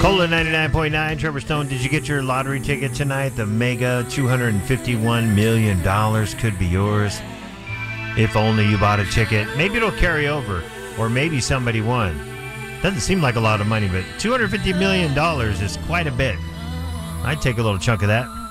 Cola 99.9, Trevor Stone, did you get your lottery ticket tonight? The mega $251 million could be yours. If only you bought a ticket. Maybe it'll carry over, or maybe somebody won. Doesn't seem like a lot of money, but $250 million is quite a bit. I'd take a little chunk of that.